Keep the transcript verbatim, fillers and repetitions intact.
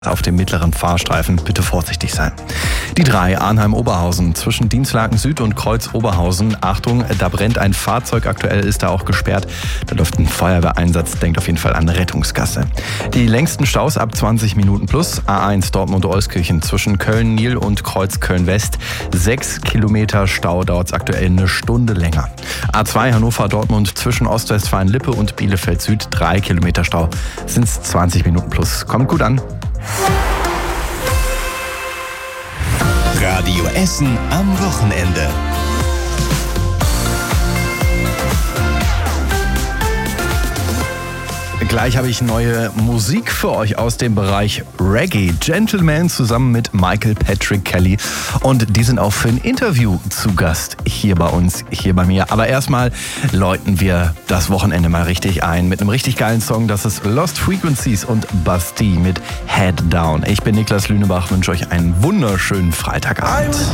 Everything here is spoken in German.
Auf dem mittleren Fahrstreifen bitte vorsichtig sein. Die drei Arnheim-Oberhausen zwischen Dienstlaken Süd und Kreuz Oberhausen. Achtung, da brennt ein Fahrzeug, aktuell ist da auch gesperrt. Da läuft ein Feuerwehreinsatz, denkt auf jeden Fall an eine Rettungsgasse. Die längsten Staus ab zwanzig Minuten plus. A eins Dortmund-Euskirchen zwischen Köln-Nil und Kreuz Köln-West. Sechs Kilometer Stau, dauert es aktuell eine Stunde länger. A zwei Hannover-Dortmund zwischen Ostwestfalen-Lippe und Bielefeld-Süd. Drei Kilometer Stau, sind es zwanzig Minuten plus. Kommt gut an. Radio Essen am Wochenende. Gleich habe ich neue Musik für euch aus dem Bereich Reggae. Gentleman zusammen mit Michael Patrick Kelly. Und die sind auch für ein Interview zu Gast hier bei uns, hier bei mir. Aber erstmal läuten wir das Wochenende mal richtig ein mit einem richtig geilen Song. Das ist Lost Frequencies und Basti mit Head Down. Ich bin Niklas Lünebach, wünsche euch einen wunderschönen Freitagabend.